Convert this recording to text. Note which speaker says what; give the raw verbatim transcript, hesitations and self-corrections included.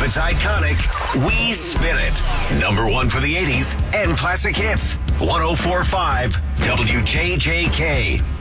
Speaker 1: It's iconic. We spin it. Number one for the eighties and classic hits. one oh four point five W J J K.